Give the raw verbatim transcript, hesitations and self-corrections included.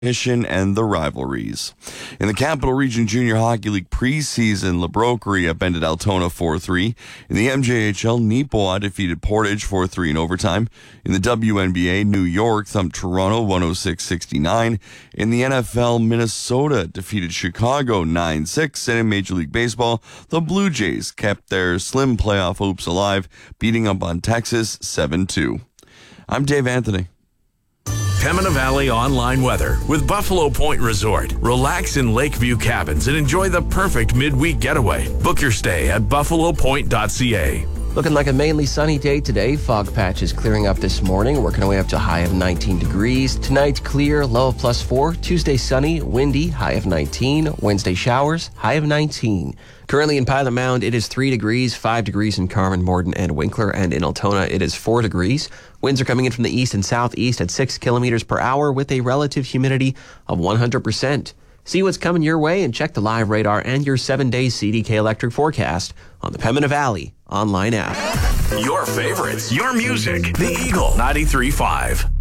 Mission and the rivalries. In the Capital Region Junior Hockey League preseason, La Broquerie upended Altona four three. In the M J H L, Neepawa defeated Portage four three in overtime. In the W N B A, New York thumped Toronto one oh six sixty-nine. In the N F L, Minnesota defeated Chicago nine six. And in Major League Baseball, the Blue Jays kept their slim playoff hopes alive, beating up on Texas seven two. I'm Dave Anthony. Pembina Valley online weather with Buffalo Point Resort. Relax in Lakeview Cabins and enjoy the perfect midweek getaway. Book your stay at buffalo point dot c a. Looking like a mainly sunny day today. Fog patches clearing up this morning, working our way up to a high of nineteen degrees. Tonight, clear, low of plus four. Tuesday, sunny, windy, high of nineteen. Wednesday, showers, high of nineteen. Currently in Pilot Mound, it is three degrees, five degrees in Carman, Morden, and Winkler, and in Altona, it is four degrees. Winds are coming in from the east and southeast at six kilometers per hour with a relative humidity of one hundred percent. See what's coming your way and check the live radar and your seven-day C D K Electric forecast on the Pembina Valley online app. Your favorites, your music. The Eagle ninety-three point five.